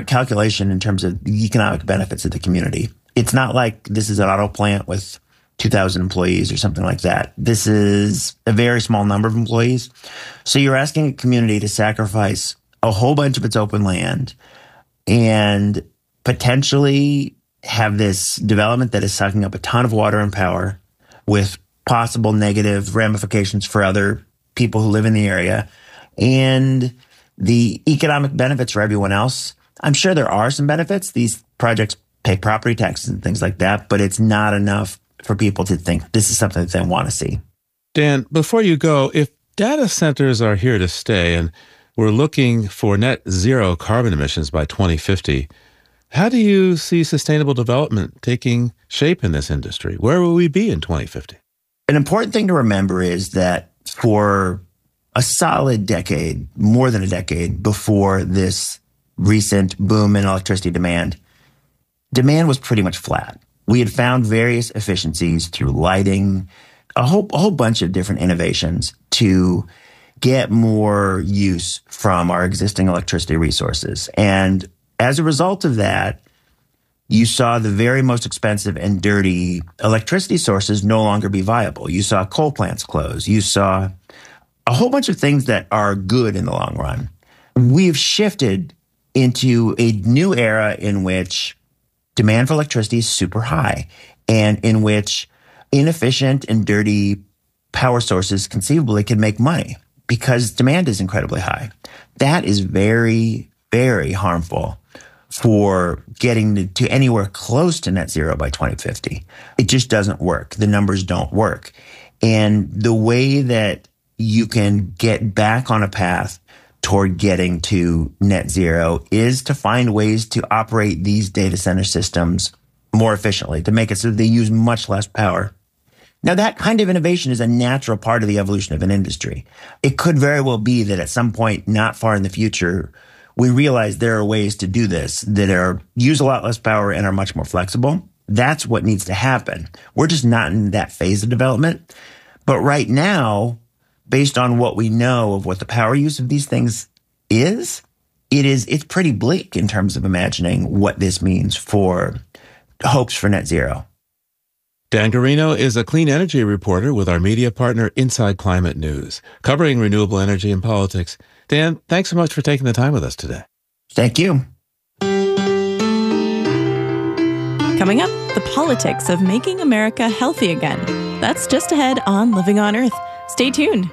calculation in terms of the economic benefits of the community. It's not like this is an auto plant with 2,000 employees or something like that. This is a very small number of employees. So you're asking a community to sacrifice a whole bunch of its open land and potentially have this development that is sucking up a ton of water and power with possible negative ramifications for other people who live in the area. And the economic benefits for everyone else, I'm sure there are some benefits. These projects pay property taxes and things like that, but it's not enough for people to think this is something that they want to see. Dan, before you go, if data centers are here to stay and we're looking for net zero carbon emissions by 2050, how do you see sustainable development taking shape in this industry? Where will we be in 2050? An important thing to remember is that for a solid decade, more than a decade before this recent boom in electricity demand was pretty much flat. We had found various efficiencies through lighting, a whole bunch of different innovations to get more use from our existing electricity resources. And as a result of that, you saw the very most expensive and dirty electricity sources no longer be viable. You saw coal plants close. You saw a whole bunch of things that are good in the long run. We've shifted into a new era in which demand for electricity is super high and in which inefficient and dirty power sources conceivably can make money because demand is incredibly high. That is very, very harmful for getting to anywhere close to net zero by 2050. It just doesn't work. The numbers don't work. And the way that you can get back on a path toward getting to net zero is to find ways to operate these data center systems more efficiently, to make it so they use much less power. Now, that kind of innovation is a natural part of the evolution of an industry. It could very well be that at some point not far in the future, we realize there are ways to do this that use a lot less power and are much more flexible. That's what needs to happen. We're just not in that phase of development. But right now, based on what we know of what the power use of these things is, it's pretty bleak in terms of imagining what this means for hopes for net zero. Dan Guarino is a clean energy reporter with our media partner Inside Climate News, covering renewable energy and politics. Dan, thanks so much for taking the time with us today. Thank you. Coming up, the politics of making America healthy again. That's just ahead on Living on Earth. Stay tuned.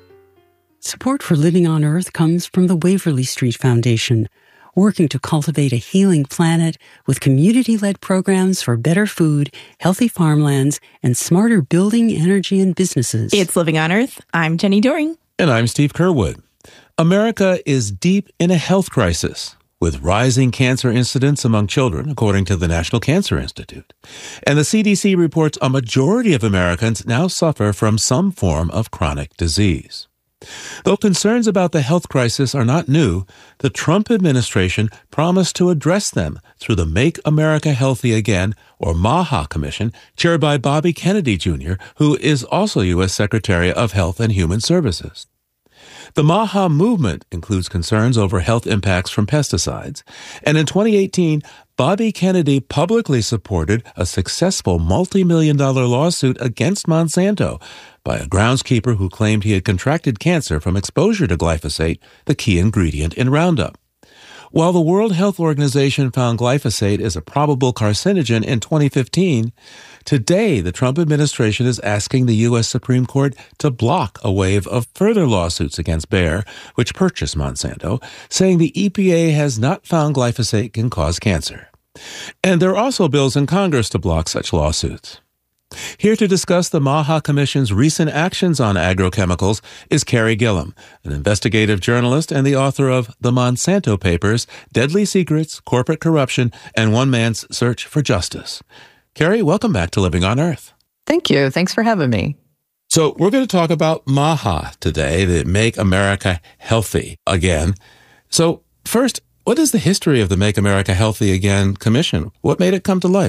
Support for Living on Earth comes from the Waverly Street Foundation, working to cultivate a healing planet with community-led programs for better food, healthy farmlands, and smarter building, energy, and businesses. It's Living on Earth. I'm Jenny Doering. And I'm Steve Curwood. America is deep in a health crisis, with rising cancer incidence among children, according to the National Cancer Institute. And the CDC reports a majority of Americans now suffer from some form of chronic disease. Though concerns about the health crisis are not new, the Trump administration promised to address them through the Make America Healthy Again, or MAHA Commission, chaired by Bobby Kennedy Jr., who is also U.S. Secretary of Health and Human Services. The MAHA movement includes concerns over health impacts from pesticides, and in 2018, Bobby Kennedy publicly supported a successful multi-million-dollar lawsuit against Monsanto by a groundskeeper who claimed he had contracted cancer from exposure to glyphosate, the key ingredient in Roundup. While the World Health Organization found glyphosate as a probable carcinogen in 2015, today the Trump administration is asking the U.S. Supreme Court to block a wave of further lawsuits against Bayer, which purchased Monsanto, saying the EPA has not found glyphosate can cause cancer. And there are also bills in Congress to block such lawsuits. Here to discuss the MAHA Commission's recent actions on agrochemicals is Carey Gillam, an investigative journalist and the author of The Monsanto Papers, Deadly Secrets, Corporate Corruption, and One Man's Search for Justice. Carey, welcome back to Living on Earth. Thank you. Thanks for having me. So we're going to talk about MAHA today, the Make America Healthy Again. So first, what is the history of the Make America Healthy Again Commission? What made it come to life?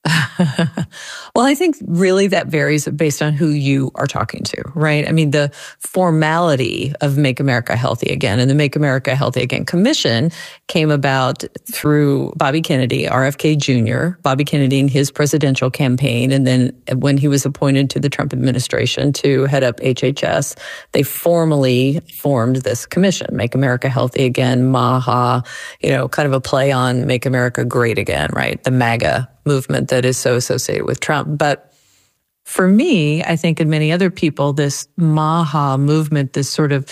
Well, I think really that varies based on who you are talking to, right? I mean, the formality of Make America Healthy Again and the Make America Healthy Again Commission came about through Bobby Kennedy, RFK Jr., Bobby Kennedy in his presidential campaign. And then when he was appointed to the Trump administration to head up HHS, they formally formed this commission, Make America Healthy Again, MAHA, kind of a play on Make America Great Again, right? The MAGA movement that is so associated with Trump. But for me, I think, and many other people, this MAHA movement, this sort of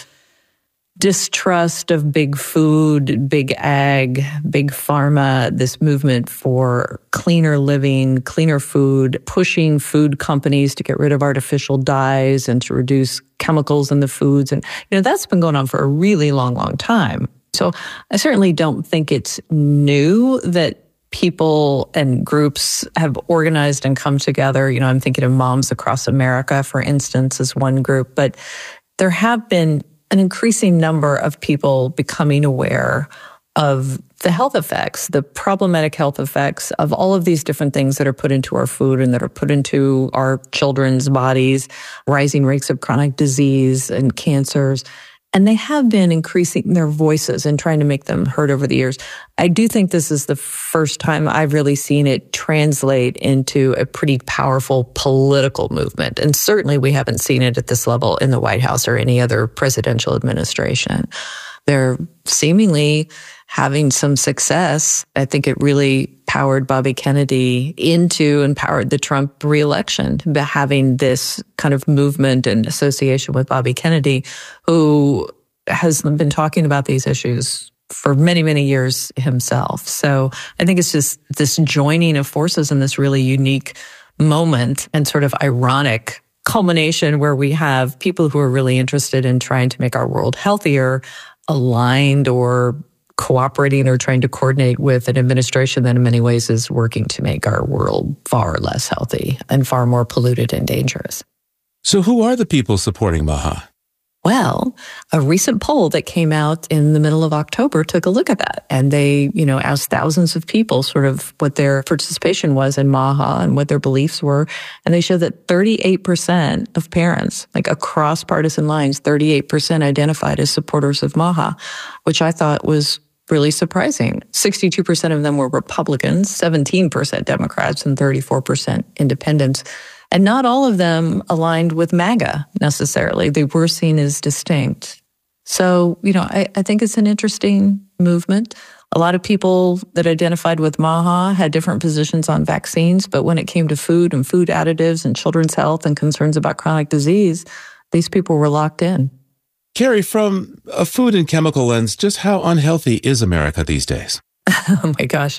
distrust of big food, big ag, big pharma, this movement for cleaner living, cleaner food, pushing food companies to get rid of artificial dyes and to reduce chemicals in the foods. And, that's been going on for a really long, long time. So I certainly don't think it's new that people and groups have organized and come together. I'm thinking of Moms Across America, for instance, as one group. But there have been an increasing number of people becoming aware of the health effects, the problematic health effects of all of these different things that are put into our food and that are put into our children's bodies, rising rates of chronic disease and cancers. And they have been increasing their voices and trying to make them heard over the years. I do think this is the first time I've really seen it translate into a pretty powerful political movement. And certainly we haven't seen it at this level in the White House or any other presidential administration. They're seemingly having some success. I think it really powered Bobby Kennedy into and powered the Trump reelection, having this kind of movement and association with Bobby Kennedy, who has been talking about these issues for many, many years himself. So I think it's just this joining of forces in this really unique moment and sort of ironic culmination where we have people who are really interested in trying to make our world healthier, aligned or cooperating or trying to coordinate with an administration that in many ways is working to make our world far less healthy and far more polluted and dangerous. So who are the people supporting MAHA? Well, a recent poll that came out in the middle of October took a look at that. And they, asked thousands of people sort of what their participation was in MAHA and what their beliefs were. And they showed that 38% of parents, like across partisan lines, 38% identified as supporters of MAHA, which I thought was really surprising. 62% of them were Republicans, 17% Democrats, and 34% independents. And not all of them aligned with MAGA necessarily. They were seen as distinct. So, I think it's an interesting movement. A lot of people that identified with MAHA had different positions on vaccines, but when it came to food and food additives and children's health and concerns about chronic disease, these people were locked in. Carrie, from a food and chemical lens, just how unhealthy is America these days? Oh my gosh.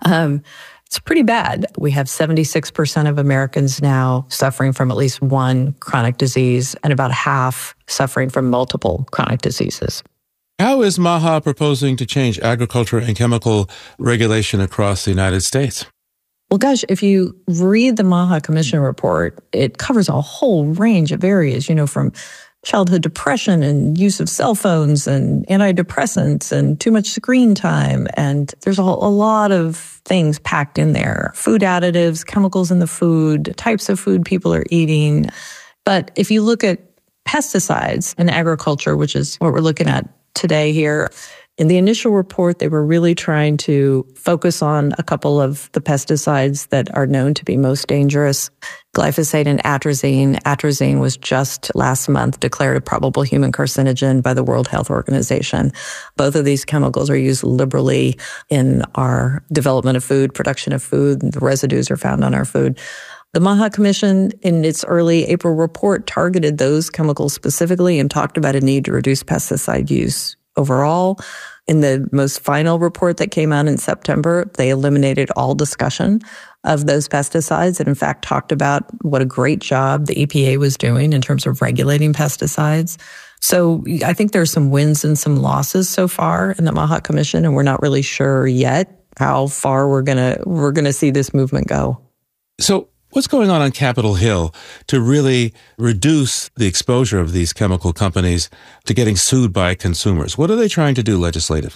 It's pretty bad. We have 76% of Americans now suffering from at least one chronic disease and about half suffering from multiple chronic diseases. How is MAHA proposing to change agriculture and chemical regulation across the United States? Well, gosh, if you read the MAHA Commission report, it covers a whole range of areas, from childhood depression and use of cell phones and antidepressants and too much screen time. And there's a lot of things packed in there. Food additives, chemicals in the food, types of food people are eating. But if you look at pesticides in agriculture, which is what we're looking at today here, in the initial report, they were really trying to focus on a couple of the pesticides that are known to be most dangerous, glyphosate and atrazine. Atrazine was just last month declared a probable human carcinogen by the World Health Organization. Both of these chemicals are used liberally in our development of food, production of food. The residues are found on our food. The MAHA Commission, in its early April report, targeted those chemicals specifically and talked about a need to reduce pesticide use overall. In the most final report that came out in September, they eliminated all discussion of those pesticides and in fact talked about what a great job the EPA was doing in terms of regulating pesticides. So I think there's some wins and some losses so far in the MAHA Commission, and we're not really sure yet how far we're gonna see this movement go. So what's going on Capitol Hill to really reduce the exposure of these chemical companies to getting sued by consumers? What are they trying to do legislatively?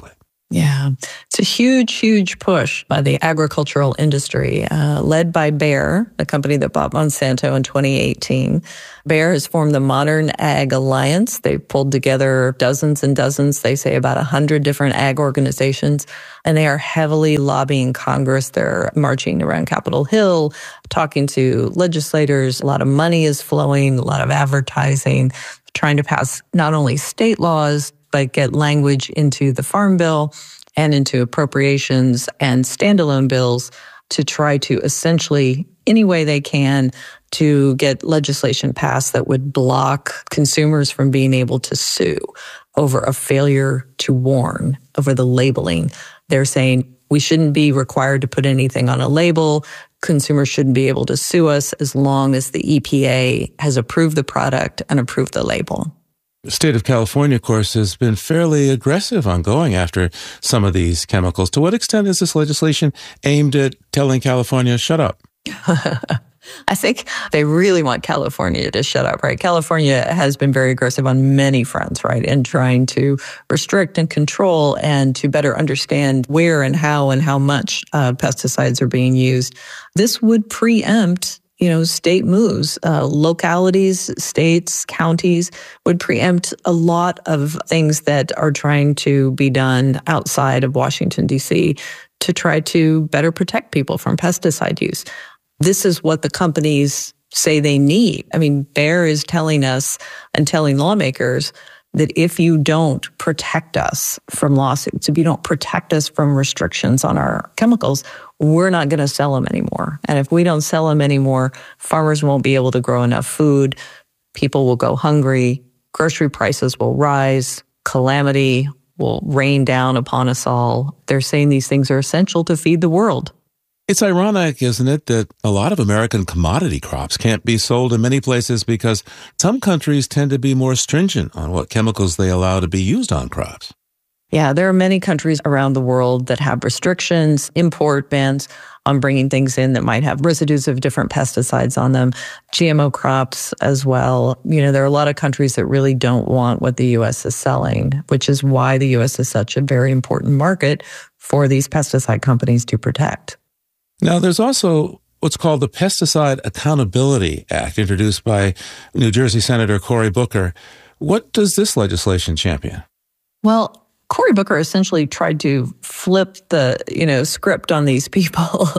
Yeah, it's a huge, huge push by the agricultural industry, led by Bayer, the company that bought Monsanto in 2018. Bayer has formed the Modern Ag Alliance. They pulled together dozens and dozens, they say about 100 different ag organizations, and they are heavily lobbying Congress. They're marching around Capitol Hill, talking to legislators. A lot of money is flowing, a lot of advertising, trying to pass not only state laws, but get language into the Farm Bill and into appropriations and standalone bills to try to essentially, any way they can, to get legislation passed that would block consumers from being able to sue over a failure to warn, over the labeling. They're saying we shouldn't be required to put anything on a label. Consumers shouldn't be able to sue us as long as the EPA has approved the product and approved the label. The state of California, of course, has been fairly aggressive on going after some of these chemicals. To what extent is this legislation aimed at telling California, shut up? I think they really want California to shut up, right? California has been very aggressive on many fronts, right? In trying to restrict and control and to better understand where and how much pesticides are being used. This would preempt state moves, localities, states, counties would preempt a lot of things that are trying to be done outside of Washington, D.C. to try to better protect people from pesticide use. This is what the companies say they need. I mean, Bayer is telling us and telling lawmakers that if you don't protect us from lawsuits, if you don't protect us from restrictions on our chemicals, we're not going to sell them anymore. And if we don't sell them anymore, farmers won't be able to grow enough food. People will go hungry. Grocery prices will rise. Calamity will rain down upon us all. They're saying these things are essential to feed the world. It's ironic, isn't it, that a lot of American commodity crops can't be sold in many places because some countries tend to be more stringent on what chemicals they allow to be used on crops. Yeah, there are many countries around the world that have restrictions, import bans on bringing things in that might have residues of different pesticides on them, GMO crops as well. There are a lot of countries that really don't want what the U.S. is selling, which is why the U.S. is such a very important market for these pesticide companies to protect. Now, there's also what's called the Pesticide Accountability Act, introduced by New Jersey Senator Cory Booker. What does this legislation champion? Well, Cory Booker essentially tried to flip the, script on these people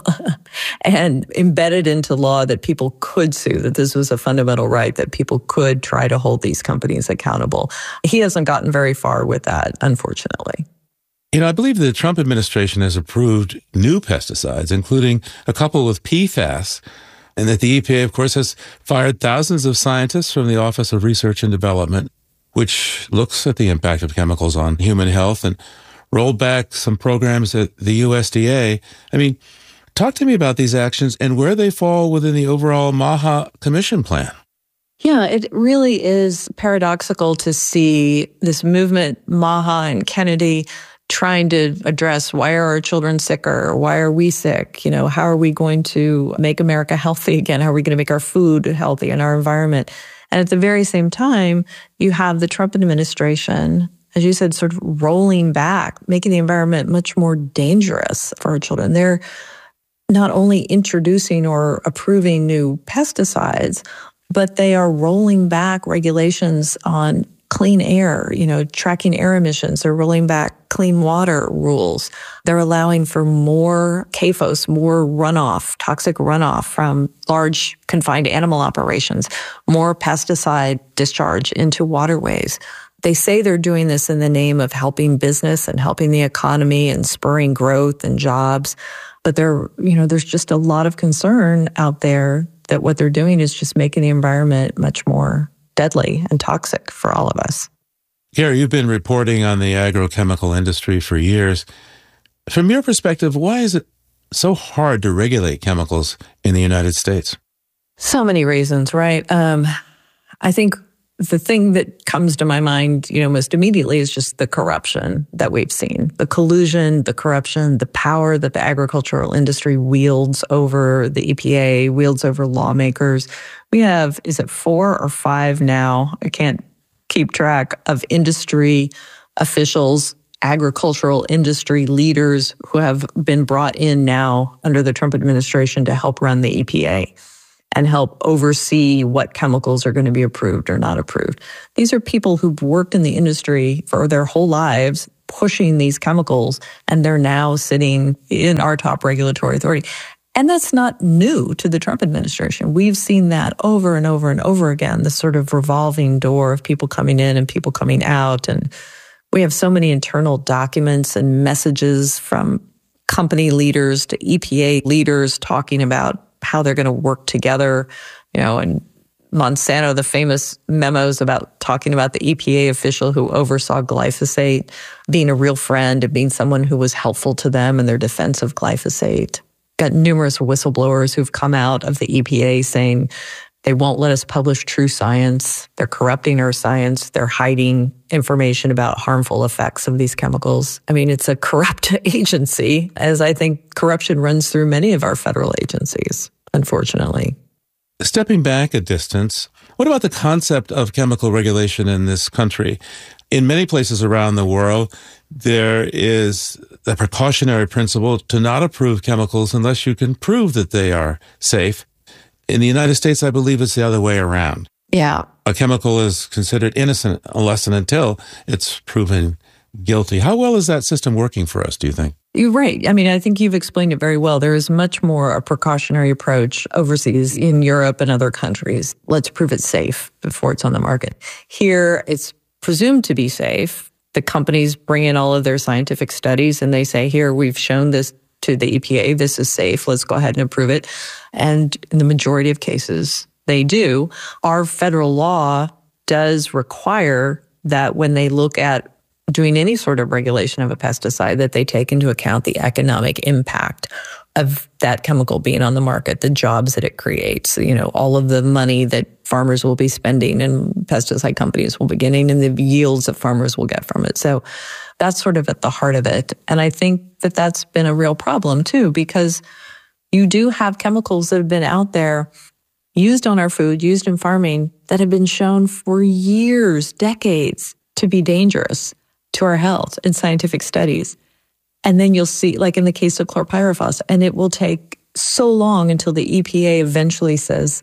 and embedded into law that people could sue, that this was a fundamental right, that people could try to hold these companies accountable. He hasn't gotten very far with that, unfortunately. I believe the Trump administration has approved new pesticides, including a couple with PFAS, and that the EPA, of course, has fired thousands of scientists from the Office of Research and Development, which looks at the impact of chemicals on human health, and rolled back some programs at the USDA. Talk to me about these actions and where they fall within the overall MAHA Commission plan. Yeah, it really is paradoxical to see this movement, MAHA and Kennedy, trying to address why are our children sicker? Why are we sick? How are we going to make America healthy again? How are we going to make our food healthy and our environment? And at the very same time, you have the Trump administration, as you said, sort of rolling back, making the environment much more dangerous for our children. They're not only introducing or approving new pesticides, but they are rolling back regulations on clean air, tracking air emissions. They're rolling back clean water rules. They're allowing for more CAFOs, more runoff, toxic runoff from large confined animal operations, more pesticide discharge into waterways. They say they're doing this in the name of helping business and helping the economy and spurring growth and jobs. But there's just a lot of concern out there that what they're doing is just making the environment much more deadly and toxic for all of us. Gary, you've been reporting on the agrochemical industry for years. From your perspective, why is it so hard to regulate chemicals in the United States? So many reasons, right? I think the thing that comes to my mind, most immediately is just the corruption that we've seen, the collusion, the corruption, the power that the agricultural industry wields over the EPA, wields over lawmakers. We have, is it 4 or 5 now? I can't keep track of industry officials agricultural industry leaders who have been brought in now under the Trump administration to help run the EPA and help oversee what chemicals are going to be approved or not approved. These are people who've worked in the industry for their whole lives, pushing these chemicals, and they're now sitting in our top regulatory authority. And that's not new to the Trump administration. We've seen that over and over and over again, the sort of revolving door of people coming in and people coming out. And we have so many internal documents and messages from company leaders to EPA leaders talking about how they're going to work together, and Monsanto, the famous memos about talking about the EPA official who oversaw glyphosate being a real friend and being someone who was helpful to them in their defense of glyphosate. Got numerous whistleblowers who've come out of the EPA saying they won't let us publish true science. They're corrupting our science. They're hiding information about harmful effects of these chemicals. I mean, it's a corrupt agency, as I think corruption runs through many of our federal agencies, unfortunately. Stepping back a distance, what about the concept of chemical regulation in this country? In many places around the world, there is a precautionary principle to not approve chemicals unless you can prove that they are safe. In the United States, I believe it's the other way around. Yeah. A chemical is considered innocent unless and until it's proven guilty. How well is that system working for us, do you think? You're right. I mean, I think you've explained it very well. There is much more a precautionary approach overseas in Europe and other countries. Let's prove it's safe before it's on the market. Here, it's presumed to be safe. The companies bring in all of their scientific studies and they say, here, we've shown this to the EPA. This is safe. Let's go ahead and approve it. And in the majority of cases, they do. Our federal law does require that when they look at doing any sort of regulation of a pesticide, that they take into account the economic impact of that chemical being on the market, the jobs that it creates, all of the money that farmers will be spending and pesticide companies will be getting and the yields that farmers will get from it. So that's sort of at the heart of it. And I think that that's been a real problem too, because you do have chemicals that have been out there used on our food, used in farming, that have been shown for years, decades, to be dangerous to our health in scientific studies. And then you'll see, like in the case of chlorpyrifos, and it will take so long until the EPA eventually says,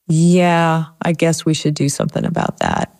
yeah, I guess we should do something about that,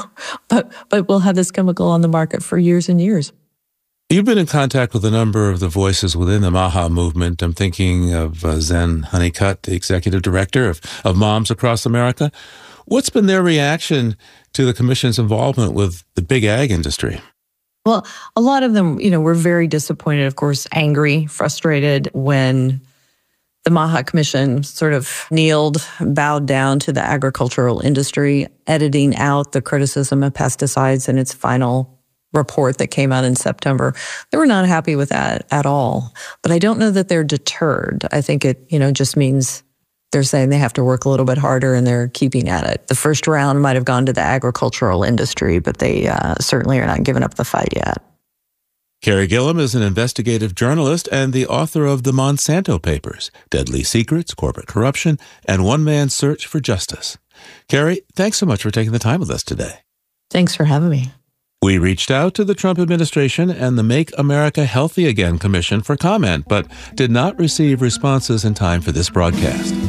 But we'll have this chemical on the market for years and years. You've been in contact with a number of the voices within the MAHA movement. I'm thinking of Zen Honeycutt, the executive director of Moms Across America. What's been their reaction to the commission's involvement with the big ag industry? Well, a lot of them, were very disappointed, of course, angry, frustrated when the MAHA Commission sort of bowed down to the agricultural industry, editing out the criticism of pesticides in its final report that came out in September. They were not happy with that at all. But I don't know that they're deterred. I think it, just means they're saying they have to work a little bit harder and they're keeping at it. The first round might have gone to the agricultural industry, but they certainly are not giving up the fight yet. Carey Gillam is an investigative journalist and the author of the Monsanto Papers, Deadly Secrets, Corporate Corruption, and One Man's Search for Justice. Carey, thanks so much for taking the time with us today. Thanks for having me. We reached out to the Trump administration and the Make America Healthy Again Commission for comment, but did not receive responses in time for this broadcast.